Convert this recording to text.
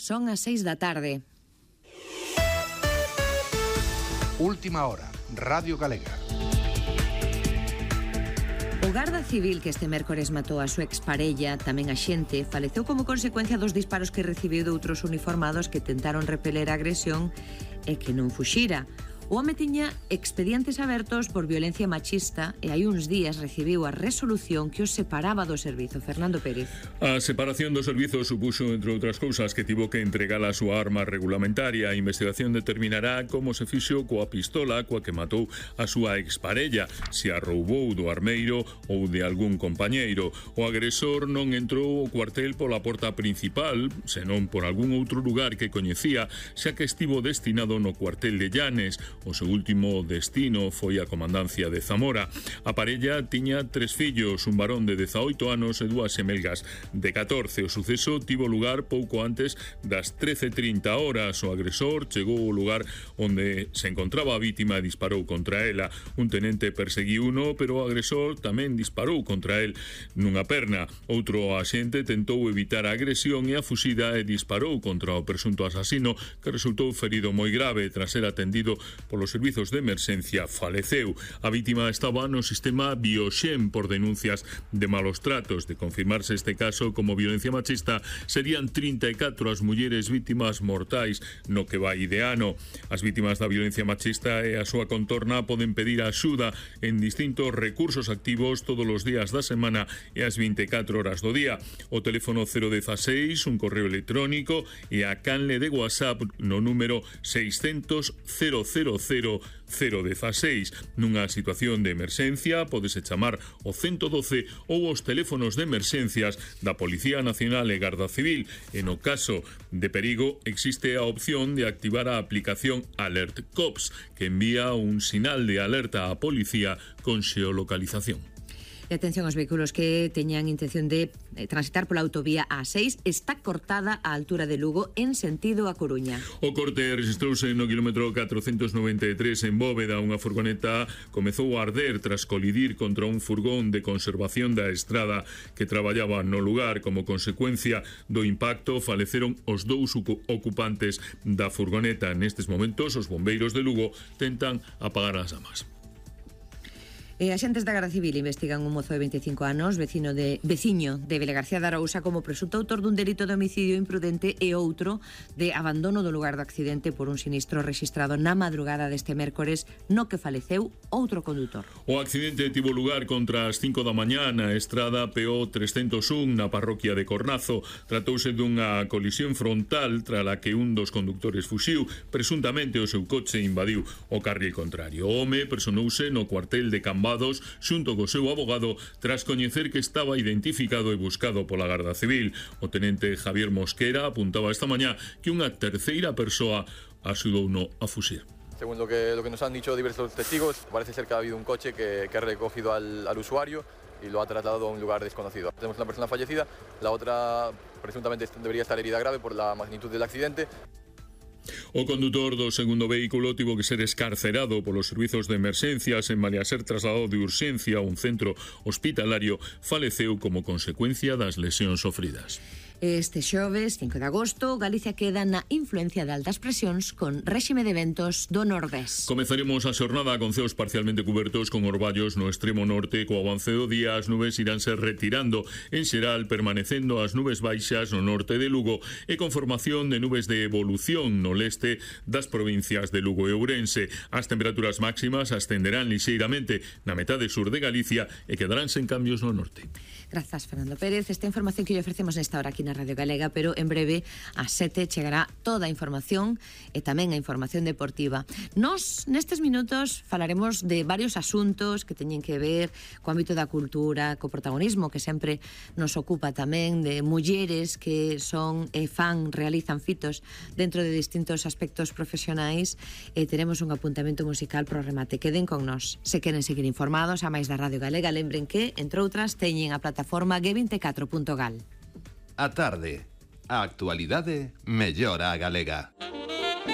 son as 6 da tarde. Última hora, Radio Galega. O Garda Civil que este mércores matou a súa exparella, tamén a xente, faleceu como consecuencia dos disparos que recibiu de outros uniformados que tentaron repeler a agresión e que non fuxira. O home tiña expedientes abertos por violencia machista e hai uns días recibiu a resolución que os separaba do servizo. Fernando Pérez. A separación do servizo supuxo, entre outras cousas, que tivo que entregar a súa arma regulamentaria. A investigación determinará como se fixo coa pistola coa que matou a súa exparella, se a roubou do armeiro ou de algún compañeiro. O agresor non entrou ao cuartel pola porta principal, senón por algún outro lugar que coñecía, xa que estivo destinado no cuartel de Llanes. O seu último destino foi a comandancia de Zamora. A parella tiña 3 fillos, un varón de 18 anos e 2 xemelgas de 14. O suceso tivo lugar pouco antes das 13:30 horas. O agresor chegou ao lugar onde se encontraba a vítima e disparou contra ela. Un tenente perseguiuno, pero o agresor tamén disparou contra el nunha perna. Outro axente tentou evitar a agresión e a fuxida e disparou contra o presunto asasino, que resultou ferido moi grave. Tras ser atendido polos servizos de emerxencia, faleceu. A vítima estaba no sistema Bioxen por denuncias de malos tratos. De confirmarse este caso como violencia machista, serían 34 as mulleres vítimas mortais no que vai de ano. As vítimas da violencia machista e a súa contorna poden pedir axuda en distintos recursos activos todos os días da semana e as 24 horas do día. O teléfono 016, un correo electrónico e a canle de WhatsApp no número 600 000-016. Nunha situación de emerxencia pódese chamar o 112 ou os teléfonos de emerxencias da Policía Nacional e Garda Civil. E no caso de perigo existe a opción de activar a aplicación Alert Cops, que envía un sinal de alerta á policía con xeolocalización. E atención aos vehículos que teñan intención de transitar pola autovía A6. Está cortada a altura de Lugo en sentido a Coruña. O corte registrouse no quilómetro 493 en Bóveda. Unha furgoneta comezou a arder tras colidir contra un furgón de conservación da estrada que traballaba no lugar. Como consecuencia do impacto faleceron os 2 ocupantes da furgoneta. Nestes momentos os bombeiros de Lugo tentan apagar as llamas. E axentes da Garda Civil investigan un mozo de 25 anos, veciño de Vilagarcía de Arousa, como presunto autor dun delito de homicidio imprudente e outro de abandono do lugar do accidente por un sinistro rexistrado na madrugada deste mércores, no que faleceu outro condutor. O accidente tivo lugar contra as 5 da mañá na estrada PO 301 na parroquia de Cornazo. Tratouse dunha colisión frontal trala que un dos conductores fuxiu. Presuntamente o seu coche invadiu o carril contrario. O home personouse no cuartel de Cambados xunto co seu abogado tras coñecer que estaba identificado e buscado pola Garda Civil. O tenente Javier Mosquera apuntaba esta mañá que unha terceira persoa axudouno a fuxir. Según lo que nos han dicho diversos testigos, parece ser que ha habido un coche que ha recogido al usuario y lo ha trasladado a un lugar desconocido. Tenemos una persona fallecida, la otra presuntamente debería estar herida grave por la magnitud del accidente. O condutor do segundo vehículo tivo que ser escarcerado polos servizos de emerxencias en malia ser trasladado de urxencia a un centro hospitalario. Faleceu como consecuencia das lesións sofridas. Este xoves, 5 de agosto, Galicia queda na influencia de altas presións con réxime de ventos do nordés. Comezaremos a xornada con ceos parcialmente cubertos con orballos no extremo norte. Co avance do día as nubes iránse retirando, en xeral permanecendo as nubes baixas no norte de Lugo e con formación de nubes de evolución no leste das provincias de Lugo e Ourense. As temperaturas máximas ascenderán lixeiramente na metade sur de Galicia e quedarán sen cambios no norte. Grazas, Fernando Pérez. Esta información que lle ofrecemos nesta hora aquí na Radio Galega, pero en breve ás 7 chegará toda a información e tamén a información deportiva. Nos, nestes minutos, falaremos de varios asuntos que teñen que ver co ámbito da cultura, co protagonismo que sempre nos ocupa tamén, de mulleres que son e realizan fitos dentro de distintos aspectos profesionais, e teremos un apuntamento musical pro remate. Queden con nós. Se queren seguir informados, a máis da Radio Galega, lembren que, entre outras, teñen a plataforma g24.gal. A tarde, a actualidade mellora a galega.